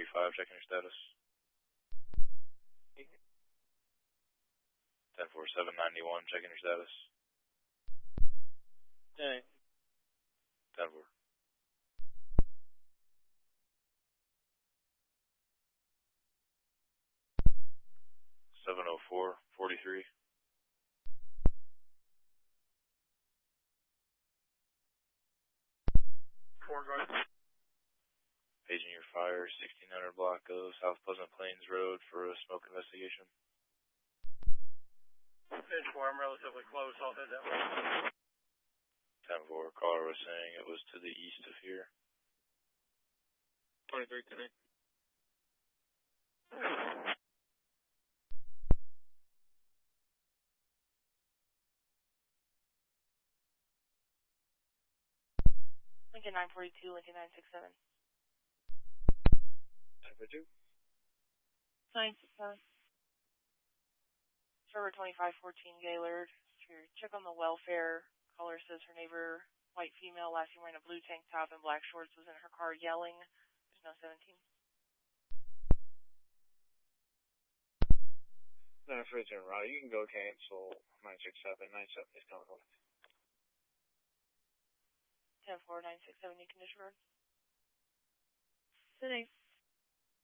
1045, checking your status. 104791, checking your status. 10-8. 10-4. 704-43. Paging your fire, 1600 block of South Pleasant Plains Road for a smoke investigation. 10-4, I'm relatively close, I'll head that way. 10-4, caller was saying it was to the east of here. 23 10-8. Lincoln 942, Lincoln 967. 10-2. 967. Server 2514 Gaylord. Check on the welfare. Caller says her neighbor, white female, last seen wearing a blue tank top and black shorts, was in her car yelling. There's no 17. 942, Roddy, you can go cancel 967. 97 is coming with. 10-4, 967, new condition road. 10-8.